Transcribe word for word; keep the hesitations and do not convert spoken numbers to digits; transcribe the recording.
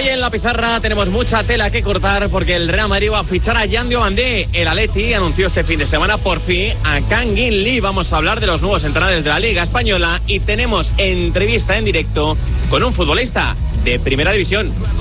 Hoy en la pizarra tenemos mucha tela que cortar porque el Real Madrid va a fichar a Yan Diomandé. El Atleti anunció este fin de semana por fin a Kang In Lee. Vamos a hablar de los nuevos entrenadores de la Liga Española y tenemos entrevista en directo con un futbolista de Primera División.